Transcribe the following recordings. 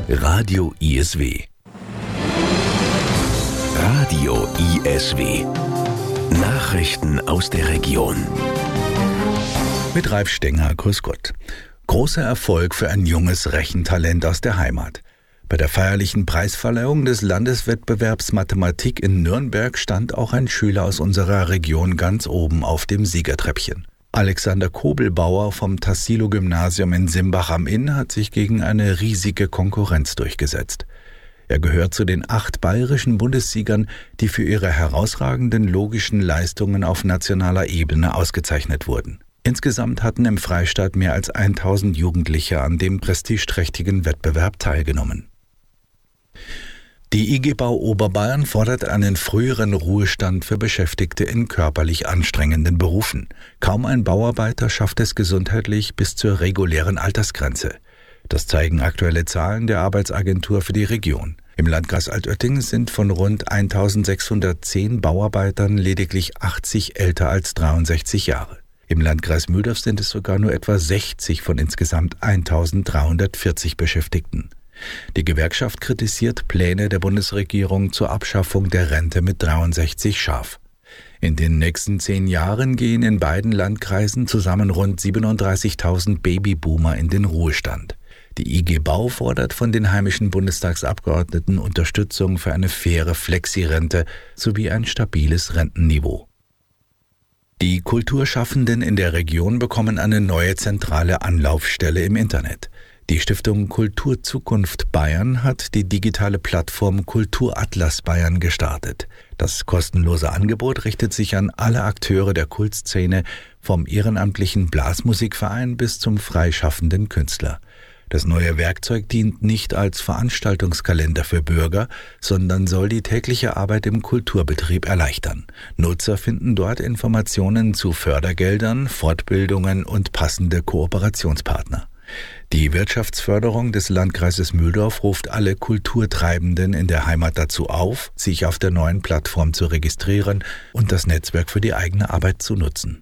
Radio ISW. Radio ISW. Nachrichten aus der Region. Mit Ralf Stenger, grüß Gott. Großer Erfolg für ein junges Rechentalent aus der Heimat. Bei der feierlichen Preisverleihung des Landeswettbewerbs Mathematik in Nürnberg stand auch ein Schüler aus unserer Region ganz oben auf dem Siegertreppchen. Alexander Kobelbauer vom Tassilo-Gymnasium in Simbach am Inn hat sich gegen eine riesige Konkurrenz durchgesetzt. Er gehört zu den 8 bayerischen Bundessiegern, die für ihre herausragenden logischen Leistungen auf nationaler Ebene ausgezeichnet wurden. Insgesamt hatten im Freistaat mehr als 1000 Jugendliche an dem prestigeträchtigen Wettbewerb teilgenommen. Die IG Bau Oberbayern fordert einen früheren Ruhestand für Beschäftigte in körperlich anstrengenden Berufen. Kaum ein Bauarbeiter schafft es gesundheitlich bis zur regulären Altersgrenze. Das zeigen aktuelle Zahlen der Arbeitsagentur für die Region. Im Landkreis Altötting sind von rund 1610 Bauarbeitern lediglich 80 älter als 63 Jahre. Im Landkreis Mühldorf sind es sogar nur etwa 60 von insgesamt 1340 Beschäftigten. Die Gewerkschaft kritisiert Pläne der Bundesregierung zur Abschaffung der Rente mit 63 scharf. In den nächsten 10 Jahren gehen in beiden Landkreisen zusammen rund 37.000 Babyboomer in den Ruhestand. Die IG Bau fordert von den heimischen Bundestagsabgeordneten Unterstützung für eine faire Flexirente sowie ein stabiles Rentenniveau. Die Kulturschaffenden in der Region bekommen eine neue zentrale Anlaufstelle im Internet. Die Stiftung Kultur Zukunft Bayern hat die digitale Plattform Kulturatlas Bayern gestartet. Das kostenlose Angebot richtet sich an alle Akteure der Kultszene, vom ehrenamtlichen Blasmusikverein bis zum freischaffenden Künstler. Das neue Werkzeug dient nicht als Veranstaltungskalender für Bürger, sondern soll die tägliche Arbeit im Kulturbetrieb erleichtern. Nutzer finden dort Informationen zu Fördergeldern, Fortbildungen und passende Kooperationspartner. Die Wirtschaftsförderung des Landkreises Mühldorf ruft alle Kulturtreibenden in der Heimat dazu auf, sich auf der neuen Plattform zu registrieren und das Netzwerk für die eigene Arbeit zu nutzen.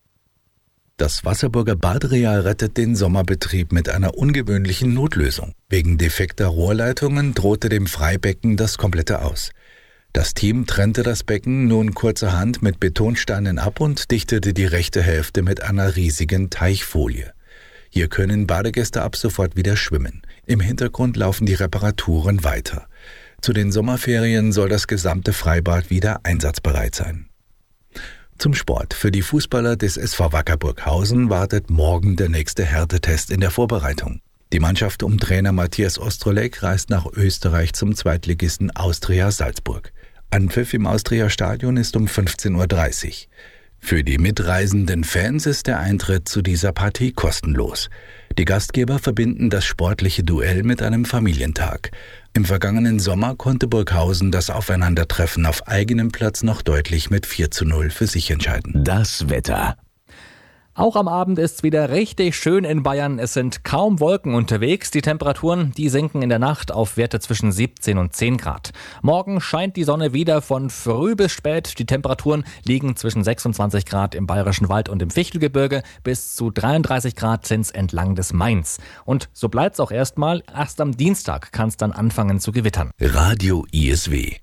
Das Wasserburger Badreal rettet den Sommerbetrieb mit einer ungewöhnlichen Notlösung. Wegen defekter Rohrleitungen drohte dem Freibecken das komplette Aus. Das Team trennte das Becken nun kurzerhand mit Betonsteinen ab und dichtete die rechte Hälfte mit einer riesigen Teichfolie. Hier können Badegäste ab sofort wieder schwimmen. Im Hintergrund laufen die Reparaturen weiter. Zu den Sommerferien soll das gesamte Freibad wieder einsatzbereit sein. Zum Sport. Für die Fußballer des SV Wacker Burghausen wartet morgen der nächste Härtetest in der Vorbereitung. Die Mannschaft um Trainer Matthias Ostrolek reist nach Österreich zum Zweitligisten Austria Salzburg. Anpfiff im Austria Stadion ist um 15:30 Uhr. Für die mitreisenden Fans ist der Eintritt zu dieser Partie kostenlos. Die Gastgeber verbinden das sportliche Duell mit einem Familientag. Im vergangenen Sommer konnte Burghausen das Aufeinandertreffen auf eigenem Platz noch deutlich mit 4:0 für sich entscheiden. Das Wetter. Auch am Abend ist es wieder richtig schön in Bayern. Es sind kaum Wolken unterwegs. Die Temperaturen, die sinken in der Nacht auf Werte zwischen 17 und 10 Grad. Morgen scheint die Sonne wieder von früh bis spät. Die Temperaturen liegen zwischen 26 Grad im Bayerischen Wald und im Fichtelgebirge bis zu 33 Grad sind es entlang des Mains. Und so bleibt es auch erstmal. Erst am Dienstag kann es dann anfangen zu gewittern. Radio ISW.